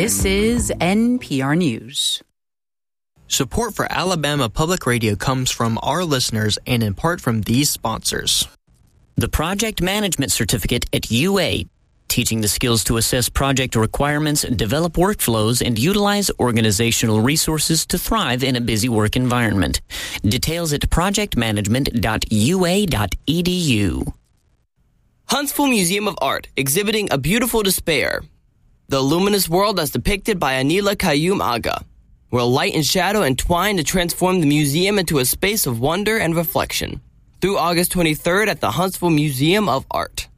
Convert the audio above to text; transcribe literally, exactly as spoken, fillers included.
This is N P R News. Support for Alabama Public Radio comes from our listeners and in part from these sponsors. The Project Management Certificate at U A, teaching the skills to assess project requirements, develop workflows, and utilize organizational resources to thrive in a busy work environment. Details at project management dot u a dot e d u. Huntsville Museum of Art, exhibiting A Beautiful Despair. The luminous world as depicted by Anila Qayyum Aga, where light and shadow entwine to transform the museum into a space of wonder and reflection. Through August twenty-third at the Huntsville Museum of Art.